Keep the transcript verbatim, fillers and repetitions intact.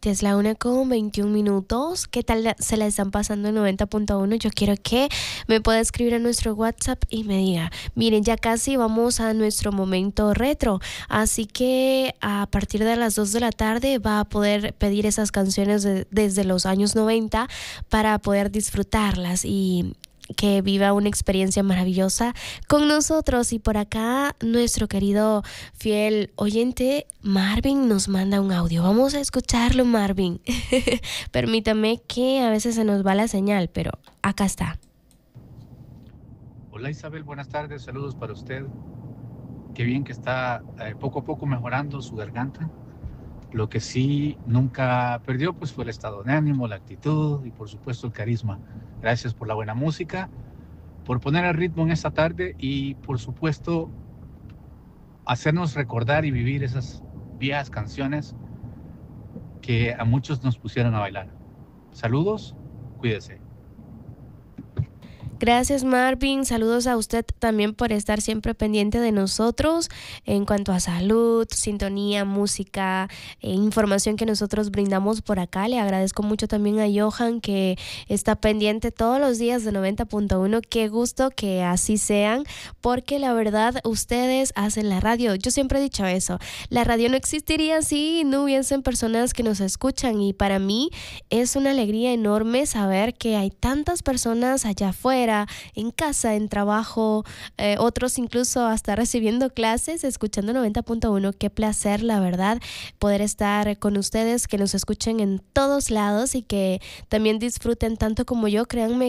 exactamente, es la una con veintiún minutos. ¿Qué tal se la están pasando en noventa punto uno? Yo quiero que me pueda escribir a nuestro WhatsApp y me diga, miren, ya casi vamos a nuestro momento retro, así que a partir de las dos de la tarde va a poder pedir esas canciones de, desde los años noventa para poder disfrutarlas y que viva una experiencia maravillosa con nosotros. Y por acá nuestro querido fiel oyente Marvin nos manda un audio. Vamos a escucharlo, Marvin. Permítame que a veces se nos va la señal, pero acá está. Hola Isabel, buenas tardes, saludos para usted. Qué bien que está eh, poco a poco mejorando su garganta. Lo que sí nunca perdió pues fue el estado de ánimo, la actitud y por supuesto el carisma. Gracias por la buena música, por poner el ritmo en esta tarde y por supuesto hacernos recordar y vivir esas viejas canciones que a muchos nos pusieron a bailar. Saludos, cuídese. Gracias, Marvin. Saludos a usted también por estar siempre pendiente de nosotros en cuanto a salud, sintonía, música, e información que nosotros brindamos por acá. Le agradezco mucho también a Johan, que está pendiente todos los días de noventa punto uno. Qué gusto que así sean, porque la verdad ustedes hacen la radio. Yo siempre he dicho eso. La radio no existiría si no hubiesen personas que nos escuchan, y para mí es una alegría enorme saber que hay tantas personas allá afuera, en casa, en trabajo, eh, otros incluso hasta recibiendo clases, escuchando noventa punto uno. Qué placer, la verdad, poder estar con ustedes, que nos escuchen en todos lados y que también disfruten tanto como yo. Créanme